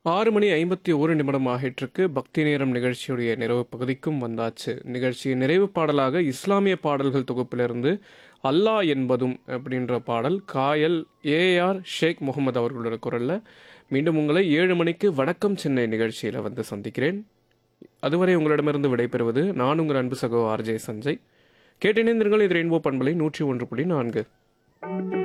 6:51 ஆகிட்டிருக்கு. பக்தி நேரம் நிகழ்ச்சியுடைய நிறைவு பகுதிக்கும் வந்தாச்சு. நிகழ்ச்சியின் நிறைவு பாடலாக இஸ்லாமிய பாடல்கள் தொகுப்பிலிருந்து அல்லாஹ் என்பதும் அப்படின்ற பாடல் காயல் ஏஆர் ஷேக் முகமது அவர்களோட குரலில் மீண்டும் உங்களை 7 மணிக்கு வணக்கம் சென்னை நிகழ்ச்சியில் வந்து சந்திக்கிறேன். அதுவரை உங்களிடமிருந்து விடைபெறுவது நான் உங்கள் அன்பு சகோ ஆர்ஜே சஞ்சய். கேட்டிணைந்திருங்கள். இது ரெயின்போ பண்பலை 101.4.